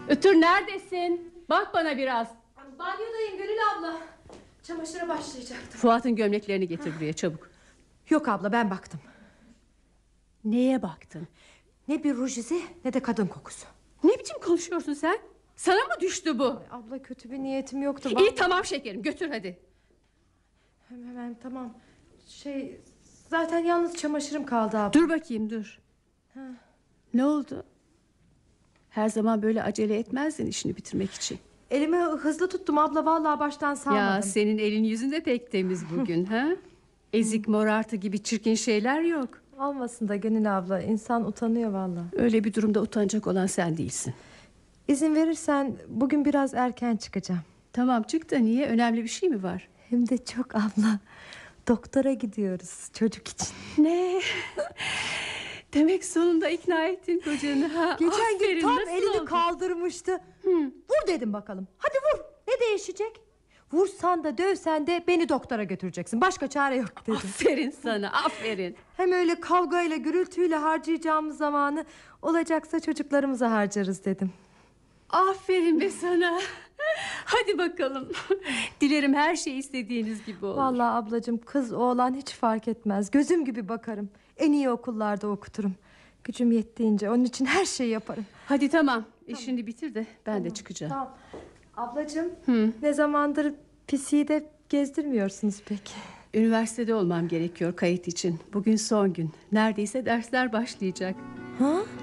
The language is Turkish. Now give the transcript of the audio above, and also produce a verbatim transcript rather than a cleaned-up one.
Ötür neredesin? Bak bana biraz. Banyodayım Gönül abla. Çamaşıra başlayacaktım. Fuat'ın gömleklerini getir buraya çabuk. Yok abla, ben baktım. Neye baktın? Ne bir ruj izi ne de kadın kokusu. Ne biçim konuşuyorsun sen? Sana mı düştü bu? Ay abla, kötü bir niyetim yoktu. İyi Vallahi... tamam şekerim, götür hadi. Hemen, hemen tamam. Şey, zaten yalnız çamaşırım kaldı abla. Dur bakayım dur. Ha. Ne oldu? Her zaman böyle acele etmezdin işini bitirmek için. Elimi hızlı tuttum abla, vallahi baştan salmadım. Ya senin elin yüzün de pek temiz bugün ha? Ezik morartı gibi çirkin şeyler yok. Olmasın da Gönül abla, insan utanıyor vallahi. Öyle bir durumda utanacak olan sen değilsin. İzin verirsen bugün biraz erken çıkacağım. Tamam çık da niye, önemli bir şey mi var? Hem de çok abla. Doktora gidiyoruz çocuk için. Ne? Demek sonunda ikna ettin kocanı ha? Geçen Aferin, gün tam nasıl elini oldu? kaldırmıştı. Hmm. Vur dedim bakalım. Hadi vur. Ne değişecek? Vursan da dövsen de beni doktora götüreceksin. Başka çare yok dedim. Aferin sana, aferin. Hem öyle kavgayla gürültüyle harcayacağımız zamanı olacaksa çocuklarımıza harcarız dedim. Aferin be sana. Hadi bakalım. Dilerim her şey istediğiniz gibi olur. Vallahi ablacığım, kız oğlan hiç fark etmez. Gözüm gibi bakarım. En iyi okullarda okuturum. Gücüm yettiğince onun için her şeyi yaparım. Hadi tamam, işini bitir de ben Tamam, de çıkacağım. Tamam. Ablacığım, Hı. ne zamandır pisiyi de gezdirmiyorsunuz peki? Üniversitede olmam gerekiyor kayıt için. Bugün son gün. Neredeyse dersler başlayacak. Ha?